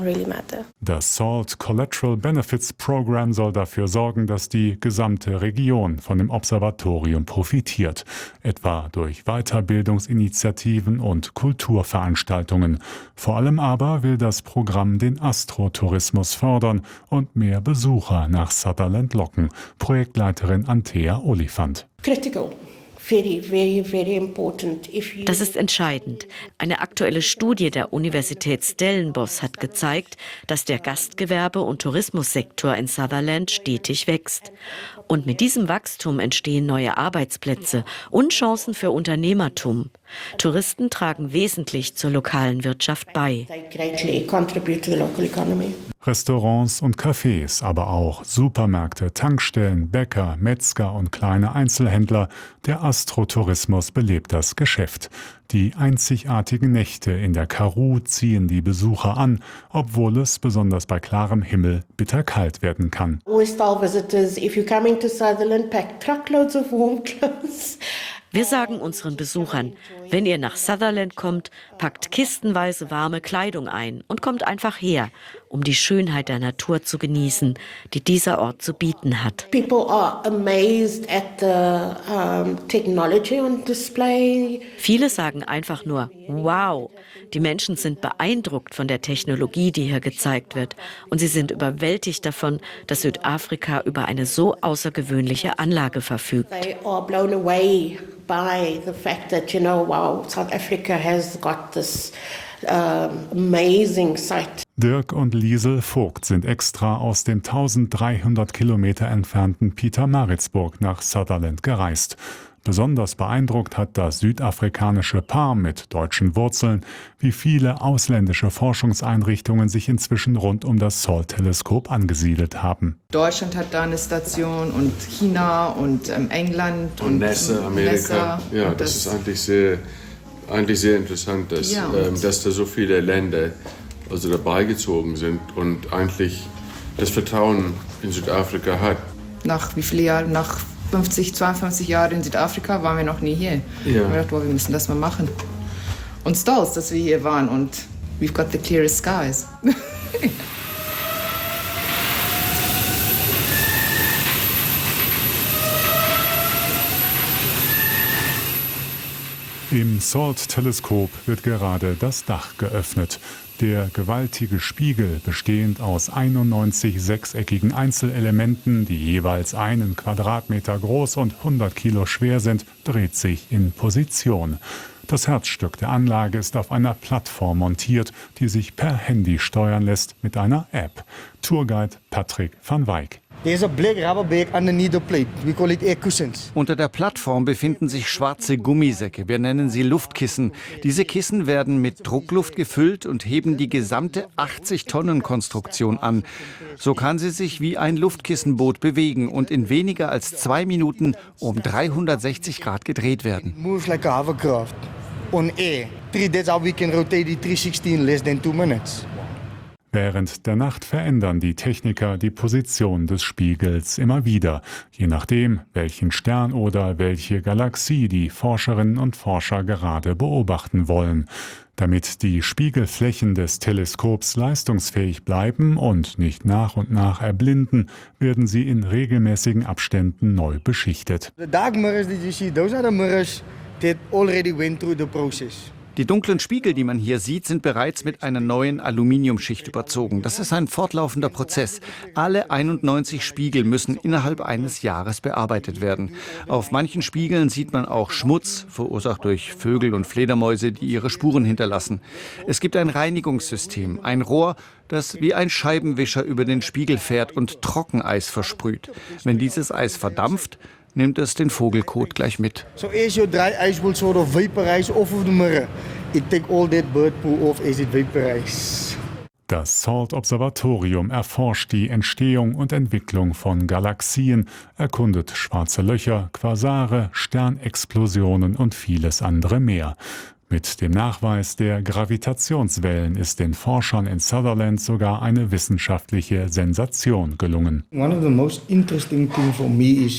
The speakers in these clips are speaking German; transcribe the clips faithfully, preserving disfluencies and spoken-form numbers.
Das Salt Collateral Benefits Program soll dafür sorgen, dass die gesamte Region von dem Observatorium profitiert, etwa durch Weiterbildungsinitiativen und Kulturveranstaltungen. Vor allem aber will das Programm den Astrotourismus fördern und mehr Besucher nach Sutherland locken. Projektleiterin Antea Oliphant. Critical. Very, very, very important. If you Das ist entscheidend. Eine aktuelle Studie der Universität Stellenbosch hat gezeigt, dass der Gastgewerbe- und Tourismussektor in Sutherland stetig wächst. Und mit diesem Wachstum entstehen neue Arbeitsplätze und Chancen für Unternehmertum. Touristen tragen wesentlich zur lokalen Wirtschaft bei. they greatly contribute to the local economy. Restaurants und Cafés, aber auch Supermärkte, Tankstellen, Bäcker, Metzger und kleine Einzelhändler. Der Astrotourismus belebt das Geschäft. Die einzigartigen Nächte in der Karoo ziehen die Besucher an, obwohl es besonders bei klarem Himmel bitterkalt werden kann. Always tell visitors, if you're coming to Sutherland, pack truckloads of warm clothes. Wir sagen unseren Besuchern, wenn ihr nach Sutherland kommt, packt kistenweise warme Kleidung ein und kommt einfach her, um die Schönheit der Natur zu genießen, die dieser Ort zu bieten hat. People are amazed at the um, technology on display. Viele sagen einfach nur, wow. Die Menschen sind beeindruckt von der Technologie, die hier gezeigt wird. Und sie sind überwältigt davon, dass Südafrika über eine so außergewöhnliche Anlage verfügt. They are blown away by the fact that, you know, wow, South Africa has got this um, amazing site. Dirk und Liesel Vogt sind extra aus dem dreizehnhundert Kilometer entfernten Pietermaritzburg nach Sutherland gereist. Besonders beeindruckt hat das südafrikanische Paar mit deutschen Wurzeln, wie viele ausländische Forschungseinrichtungen sich inzwischen rund um das Salt-Teleskop angesiedelt haben. Deutschland hat da eine Station und China und ähm, England und, und NASA, Amerika. NASA. Ja, und das, das ist eigentlich sehr, eigentlich sehr interessant, dass, ja, ähm, dass da so viele Länder also dabei gezogen sind und eigentlich das Vertrauen in Südafrika hat. Nach wie viele Jahren? Nach fünfzig, zweiundfünfzig Jahren in Südafrika waren wir noch nie hier. Ja. Wir haben gedacht, oh, wir müssen das mal machen. Und stolz, dass wir hier waren und we've got the clearest skies. Im Salt-Teleskop wird gerade das Dach geöffnet. Der gewaltige Spiegel, bestehend aus einundneunzig sechseckigen Einzelelementen, die jeweils einen Quadratmeter groß und hundert Kilo schwer sind, dreht sich in Position. Das Herzstück der Anlage ist auf einer Plattform montiert, die sich per Handy steuern lässt mit einer App. Tourguide Patrick van Wyk. There's a black rubber bag underneath the plate. We call it air cushions. Unter der Plattform befinden sich schwarze Gummisäcke. Wir nennen sie Luftkissen. Diese Kissen werden mit Druckluft gefüllt und heben die gesamte achtzig-Tonnen-Konstruktion an. So kann sie sich wie ein Luftkissenboot bewegen und in weniger als zwei Minuten um dreihundertsechzig Grad gedreht werden. Moves like a hovercraft on air. That's how we can rotate the three sixty in less than two minutes. Während der Nacht verändern die Techniker die Position des Spiegels immer wieder, je nachdem, welchen Stern oder welche Galaxie die Forscherinnen und Forscher gerade beobachten wollen. Damit die Spiegelflächen des Teleskops leistungsfähig bleiben und nicht nach und nach erblinden, werden sie in regelmäßigen Abständen neu beschichtet. The dark mirrors that you see, those are the mirrors that already went through the process. Die dunklen Spiegel, die man hier sieht, sind bereits mit einer neuen Aluminiumschicht überzogen. Das ist ein fortlaufender Prozess. Alle einundneunzig Spiegel müssen innerhalb eines Jahres bearbeitet werden. Auf manchen Spiegeln sieht man auch Schmutz, verursacht durch Vögel und Fledermäuse, die ihre Spuren hinterlassen. Es gibt ein Reinigungssystem, ein Rohr, das wie ein Scheibenwischer über den Spiegel fährt und Trockeneis versprüht. Wenn dieses Eis verdampft, nimmt es den Vogelkot gleich mit. So as your dry ice will sort of vaporize off of the mirror, it take all that bird poo off as it vaporizes. Das Salt-Observatorium erforscht die Entstehung und Entwicklung von Galaxien, erkundet schwarze Löcher, Quasare, Sternexplosionen und vieles andere mehr. Mit dem Nachweis der Gravitationswellen ist den Forschern in Sutherland sogar eine wissenschaftliche Sensation gelungen. One of the most interesting things for me is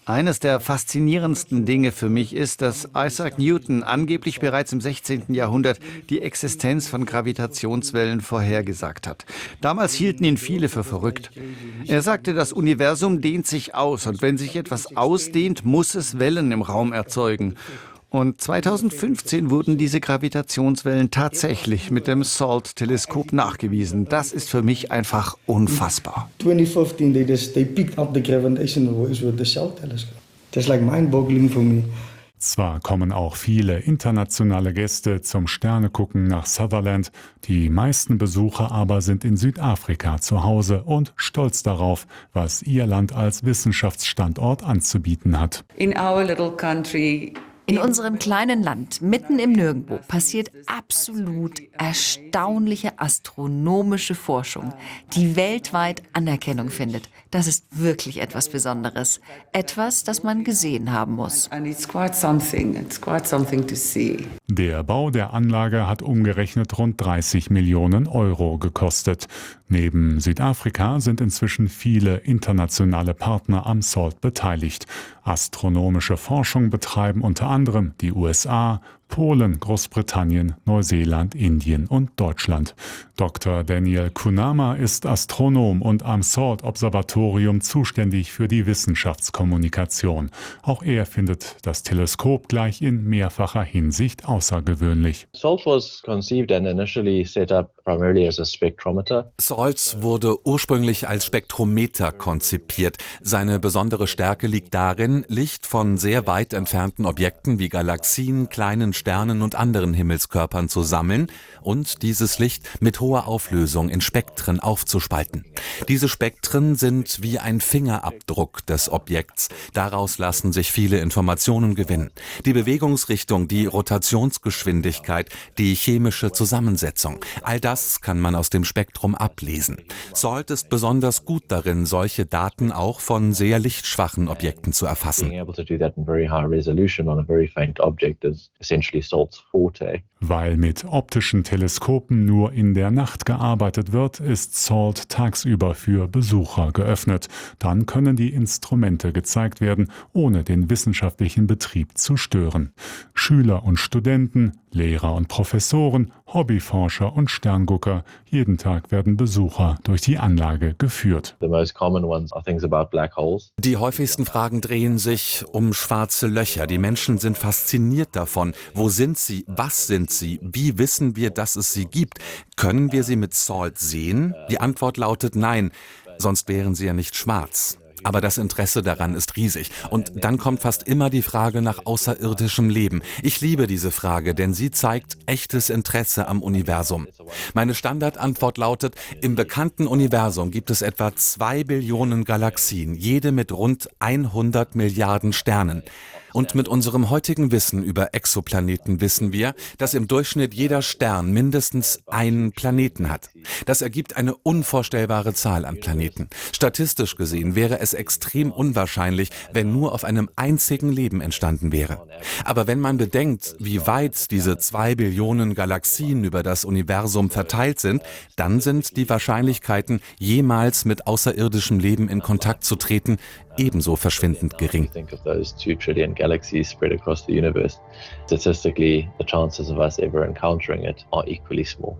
Eines der faszinierendsten Dinge für mich ist, dass Isaac Newton angeblich bereits im sechzehnten Jahrhundert die Existenz von Gravitationswellen vorhergesagt hat. Damals hielten ihn viele für verrückt. Er sagte, das Universum dehnt sich aus und wenn sich etwas ausdehnt, muss es Wellen im Raum erzeugen. Und zweitausendfünfzehn wurden diese Gravitationswellen tatsächlich mit dem SALT-Teleskop nachgewiesen. Das ist für mich einfach unfassbar. twenty fifteen they just they picked up the gravitational waves with the SALT telescope. That's like mind-boggling for me. Zwar kommen auch viele internationale Gäste zum Sternegucken nach Sutherland, die meisten Besucher aber sind in Südafrika zu Hause und stolz darauf, was ihr Land als Wissenschaftsstandort anzubieten hat. In our little country In unserem kleinen Land, mitten im Nirgendwo, passiert absolut erstaunliche astronomische Forschung, die weltweit Anerkennung findet. Das ist wirklich etwas Besonderes. Etwas, das man gesehen haben muss. and it's quite something. It's quite something to see. Der Bau der Anlage hat umgerechnet rund dreißig Millionen Euro gekostet. Neben Südafrika sind inzwischen viele internationale Partner am SALT beteiligt. Astronomische Forschung betreiben unter anderem die U S A, Polen, Großbritannien, Neuseeland, Indien und Deutschland. Doktor Daniel Kunama ist Astronom und am SALT-Observatorium zuständig für die Wissenschaftskommunikation. Auch er findet das Teleskop gleich in mehrfacher Hinsicht außergewöhnlich. SALT was conceived and initially set up primarily as a spectrometer. SALT wurde ursprünglich als Spektrometer konzipiert. Seine besondere Stärke liegt darin, Licht von sehr weit entfernten Objekten wie Galaxien, kleinen Sternen und anderen Himmelskörpern zu sammeln und dieses Licht mit hoher Auflösung in Spektren aufzuspalten. Diese Spektren sind wie ein Fingerabdruck des Objekts. Daraus lassen sich viele Informationen gewinnen. Die Bewegungsrichtung, die Rotationsgeschwindigkeit, die chemische Zusammensetzung. All das kann man aus dem Spektrum ablesen. SALT ist besonders gut darin, solche Daten auch von sehr lichtschwachen Objekten zu erfassen. Being able to do that in very high resolution on a very faint object is essentially SALT's forte. Weil mit optischen Teleskopen nur in der Nacht gearbeitet wird, ist SALT tagsüber für Besucher geöffnet. Dann können die Instrumente gezeigt werden, ohne den wissenschaftlichen Betrieb zu stören. Schüler und Studenten, Lehrer und Professoren, Hobbyforscher und Sterngucker, jeden Tag werden Besucher durch die Anlage geführt. The most common ones are things about black holes. Die häufigsten Fragen drehen sich um schwarze Löcher. Die Menschen sind fasziniert davon. Wo sind sie? Was sind sie? Wie wissen wir, dass es sie gibt? Können wir sie mit SALT sehen? Die Antwort lautet nein, sonst wären sie ja nicht schwarz. Aber das Interesse daran ist riesig. Und dann kommt fast immer die Frage nach außerirdischem Leben. Ich liebe diese Frage, denn sie zeigt echtes Interesse am Universum. Meine Standardantwort lautet, im bekannten Universum gibt es etwa zwei Billionen Galaxien, jede mit rund hundert Milliarden Sternen. Und mit unserem heutigen Wissen über Exoplaneten wissen wir, dass im Durchschnitt jeder Stern mindestens einen Planeten hat. Das ergibt eine unvorstellbare Zahl an Planeten. Statistisch gesehen wäre es extrem unwahrscheinlich, wenn nur auf einem einzigen Leben entstanden wäre. Aber wenn man bedenkt, wie weit diese zwei Billionen Galaxien über das Universum verteilt sind, dann sind die Wahrscheinlichkeiten, jemals mit außerirdischem Leben in Kontakt zu treten, ebenso verschwindend gering. Think of those two trillion galaxies spread across the universe. Statistically, the chances of us ever encountering it are equally small.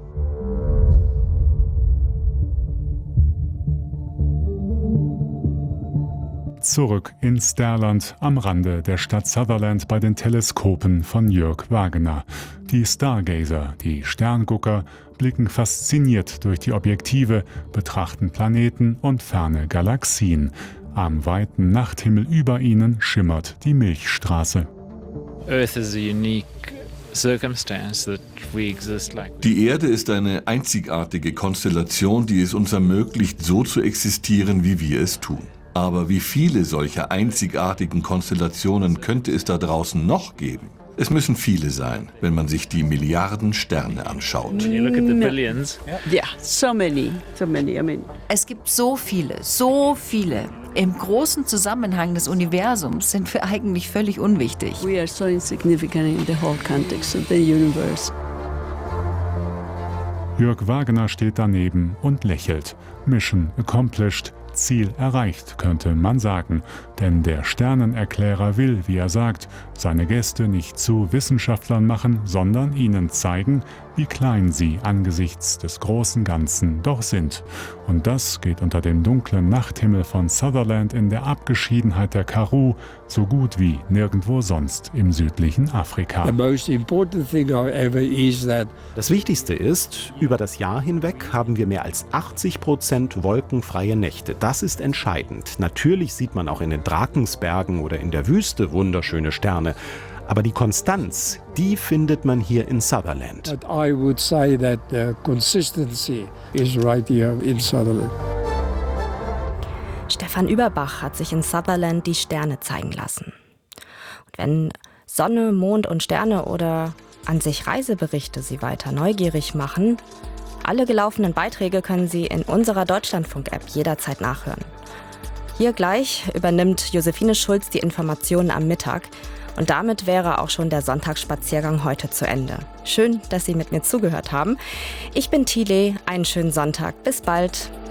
Zurück in Sterland am Rande der Stadt Sutherland bei den Teleskopen von Jörg Wagener. Die Stargazer, die Sterngucker, blicken fasziniert durch die Objektive, betrachten Planeten und ferne Galaxien. Am weiten Nachthimmel über ihnen schimmert die Milchstraße. Die Erde ist eine einzigartige Konstellation, die es uns ermöglicht, so zu existieren, wie wir es tun. Aber wie viele solcher einzigartigen Konstellationen könnte es da draußen noch geben? Es müssen viele sein, wenn man sich die Milliarden Sterne anschaut. Es gibt so viele, so viele. Im großen Zusammenhang des Universums sind wir eigentlich völlig unwichtig. We are so insignificant in the whole context of the universe. Jörg Wagener steht daneben und lächelt. Mission accomplished. Ziel erreicht, könnte man sagen. Denn der Sternenerklärer will, wie er sagt, seine Gäste nicht zu Wissenschaftlern machen, sondern ihnen zeigen, wie klein sie angesichts des großen Ganzen doch sind. Und das geht unter dem dunklen Nachthimmel von Sutherland in der Abgeschiedenheit der Karoo so gut wie nirgendwo sonst im südlichen Afrika. Das Wichtigste ist, über das Jahr hinweg haben wir mehr als achtzig Prozent wolkenfreie Nächte. Das ist entscheidend. Natürlich sieht man auch in den Drakensbergen oder in der Wüste wunderschöne Sterne. Aber die Konstanz, die findet man hier in Sutherland. But I would say that the consistency is right here in Sutherland. Stefan Überbach hat sich in Sutherland die Sterne zeigen lassen. Und wenn Sonne, Mond und Sterne oder an sich Reiseberichte Sie weiter neugierig machen, alle gelaufenen Beiträge können Sie in unserer Deutschlandfunk-App jederzeit nachhören. Hier gleich übernimmt Josephine Schulz die Informationen am Mittag. Und damit wäre auch schon der Sonntagsspaziergang heute zu Ende. Schön, dass Sie mit mir zugehört haben. Ich bin Thile, einen schönen Sonntag. Bis bald.